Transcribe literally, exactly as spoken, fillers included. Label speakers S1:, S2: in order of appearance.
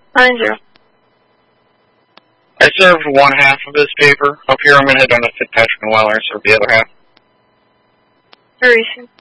S1: Nine zero.
S2: I served one half of this paper. Up here I'm going to head on to Fitzpatrick and Weller and serve the other half.
S1: Very soon.